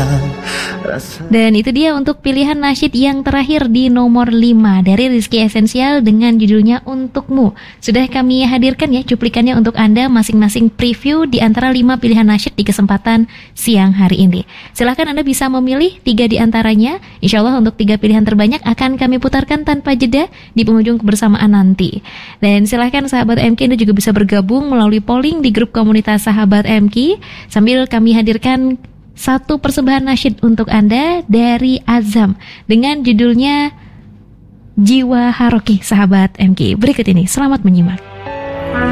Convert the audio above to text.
Dan itu dia untuk pilihan nasyid yang terakhir di nomor 5 dari Rizky Esensial dengan judulnya Untukmu. Sudah kami hadirkan ya cuplikannya untuk Anda masing-masing preview di antara 5 pilihan nasyid di kesempatan siang hari ini. Silahkan Anda bisa memilih 3 di antaranya. Insya Allah untuk 3 pilihan terbanyak akan kami putarkan tanpa jeda di penghujung kebersamaan nanti. Dan silahkan sahabat MK Anda juga bisa bergabung melalui polling di grup komunitas sahabat MK sambil kami hadirkan satu persembahan nasyid untuk Anda dari Azam dengan judulnya Jiwa Haroki sahabat MK. Berikut ini, selamat menyimak.